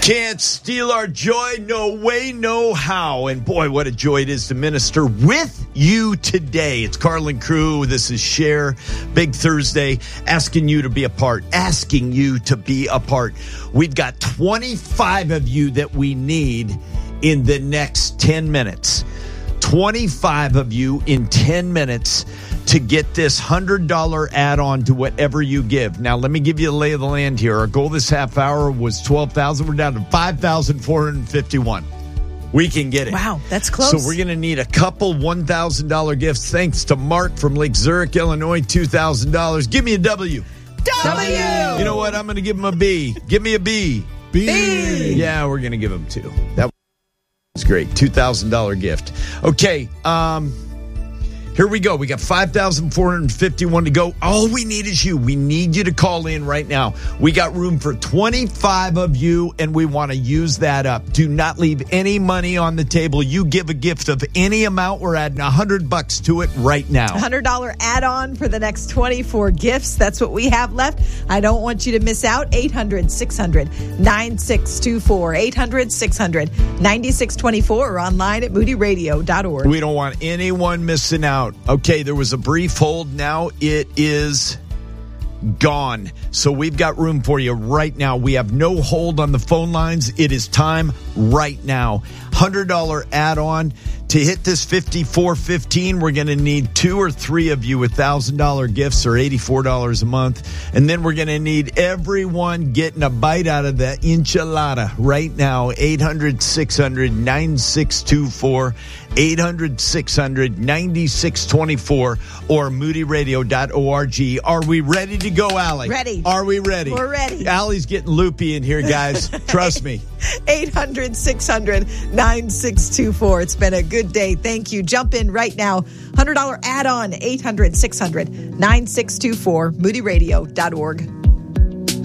Can't steal our joy, no way, no how. And boy, what a joy it is to minister with you today. It's Carlin Crew. This is Share Big Thursday, asking you to be a part. We've got 25 of you that we need in the next 10 minutes. 25 of you in 10 minutes to get this $100 add-on to whatever you give. Now, let me give you a lay of the land here. Our goal this half hour was 12,000. We're down to 5,451. We can get it. Wow, that's close. So we're going to need a couple $1,000 gifts. Thanks to Mark from Lake Zurich, Illinois, $2,000. Give me a W. W! You know what? I'm going to give him a B. Give me a B. B. Yeah, we're going to give him two. That was great. $2,000 gift. Okay, here we go. We got 5,451 to go. All we need is you. We need you to call in right now. We got room for 25 of you, and we want to use that up. Do not leave any money on the table. You give a gift of any amount. We're adding $100 to it right now. $100 add-on for the next 24 gifts. That's what we have left. I don't want you to miss out. 800-600-9624. 800-600-9624 or online at moodyradio.org. We don't want anyone missing out. Okay, there was a brief hold. Now it is gone. So we've got room for you right now. We have no hold on the phone lines. It is time right now. $100 add-on. To hit this 5415, we're going to need 2 or 3 of you with $1,000 gifts or $84 a month. And then we're going to need everyone getting a bite out of that enchilada right now. 800-600-9624. 800-600-9624 or moodyradio.org. Are we ready to go, Allie? Ready. Are we ready? We're ready. Allie's getting loopy in here, guys. Trust me. 800-600-9624. It's been a good day. Thank you. Jump in right now. $100 add-on. 800-600-9624. moodyradio.org.